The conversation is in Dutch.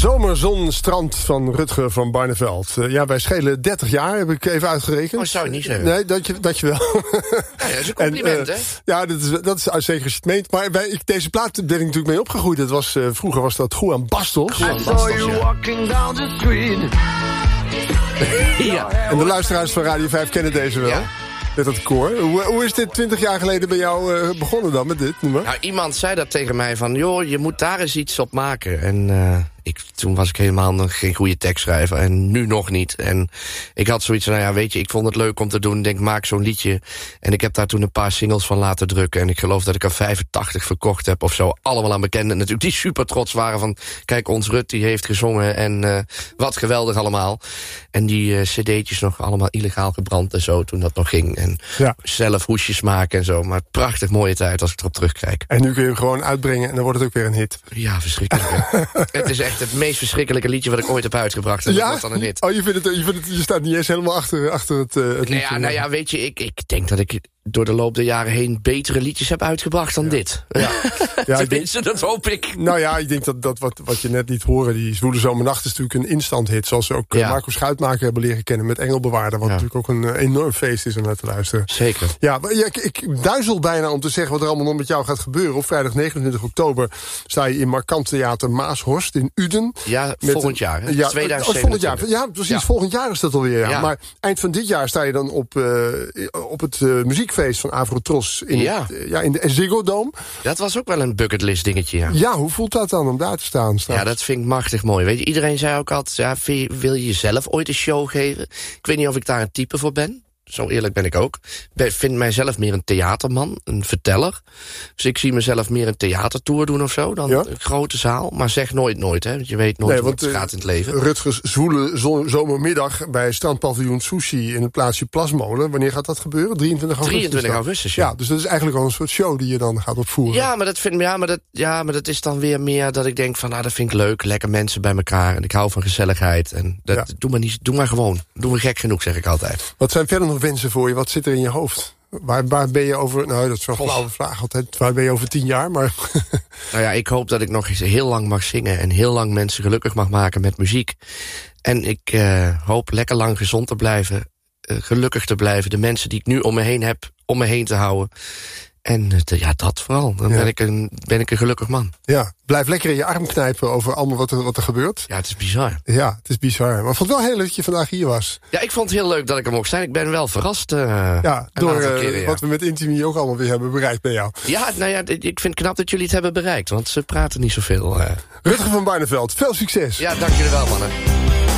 Zomerzon, strand van Rutger van Barneveld. Ja, wij schelen 30 jaar, heb ik even uitgerekend. Oh, zou je niet zeggen. Nee, dat je wel. Ja, dat is een compliment, hè? Ja, dat is zeker als je het meent. Maar deze plaat ben ik natuurlijk mee opgegroeid. Vroeger was dat Juan Bastos. Ja. En de luisteraars van Radio 5 kennen deze wel. Ja. Met dat koor. Hoe is dit 20 jaar geleden bij jou begonnen dan met dit? Noem maar. Nou, iemand zei dat tegen mij van, joh, je moet daar eens iets op maken. En toen was ik helemaal nog geen goede tekstschrijver. En nu nog niet. En ik had zoiets van, nou ja, weet je, ik vond het leuk om te doen. Ik denk, maak zo'n liedje. En ik heb daar toen een paar singles van laten drukken. En ik geloof dat ik er 85 verkocht heb of zo. Allemaal aan bekenden natuurlijk, die super trots waren van, kijk, ons Rut, die heeft gezongen. En wat geweldig allemaal. En die cd'tjes nog allemaal illegaal gebrand en zo, toen dat nog ging. En zelf hoesjes maken en zo. Maar prachtig mooie tijd als ik erop terugkijk. En nu kun je hem gewoon uitbrengen en dan wordt het ook weer een hit. Ja, verschrikkelijk. Het is echt het meest verschrikkelijke liedje wat ik ooit heb uitgebracht. En dat wordt dan een hit. Oh, je staat niet eens helemaal achter het liedje. Nou ja, weet je, ik denk dat ik door de loop der jaren heen betere liedjes heb uitgebracht dan dit. Ja, tenminste, dat hoop ik. Nou ja, ik denk dat wat je net liet horen, die Zwoele Zomernacht, is natuurlijk een instant hit. Zoals we ook Marco Schuitmaker hebben leren kennen met Engelbewaarder. Wat natuurlijk ook een enorm feest is om naar te luisteren. Zeker. Ja, ik duizel bijna om te zeggen wat er allemaal nog met jou gaat gebeuren. Op vrijdag 29 oktober sta je in Markant Theater Maashorst in Uden. Ja, volgend jaar. Hè? Ja, 2027. Volgend jaar. Ja, precies. Ja. Volgend jaar is dat alweer. Ja. Maar eind van dit jaar sta je dan op het muziekfeest van Avrotros in de Ziggo Dome. Dat was ook wel een bucketlist dingetje, ja. Ja, hoe voelt dat dan om daar te staan straks? Ja, dat vind ik machtig mooi. Weet je, iedereen zei ook altijd, ja, wil je jezelf ooit een show geven? Ik weet niet of ik daar een type voor ben. Zo eerlijk ben ik ook. Ik vind mijzelf meer een theaterman, een verteller. Dus ik zie mezelf meer een theatertour doen of zo dan een grote zaal. Maar zeg nooit, hè. Want je weet nooit hoe het gaat in het leven. Rutgers Zwoele zomermiddag bij strandpaviljoen Sushi in het plaatsje Plasmolen. Wanneer gaat dat gebeuren? 23 augustus? 23 augustus, ja. Ja, dus dat is eigenlijk al een soort show die je dan gaat opvoeren. Ja, maar dat is dan weer meer dat ik denk van, nou, dat vind ik leuk. Lekker mensen bij elkaar. En ik hou van gezelligheid. En dat doe maar gewoon. Doe maar gek genoeg, zeg ik altijd. Wat zijn verder nog wensen voor je? Wat zit er in je hoofd? Waar ben je over... Nou, dat is wel een flauwe vraag altijd. Waar ben je over 10 jaar? Maar nou ja, ik hoop dat ik nog eens heel lang mag zingen. En heel lang mensen gelukkig mag maken met muziek. En ik hoop lekker lang gezond te blijven. Gelukkig te blijven. De mensen die ik nu om me heen heb, om me heen te houden. En dat vooral. Dan ben ik een gelukkig man. Ja, blijf lekker in je arm knijpen over allemaal wat er gebeurt. Ja, het is bizar. Ja, het is bizar. Maar ik vond het wel heel leuk dat je vandaag hier was. Ja, ik vond het heel leuk dat ik er mocht zijn. Ik ben wel verrast. Door wat we met Intimie ook allemaal weer hebben bereikt bij jou. Ja, nou ja, ik vind het knap dat jullie het hebben bereikt. Want ze praten niet zoveel. Rutger van Barneveld, veel succes. Ja, dank jullie wel, mannen.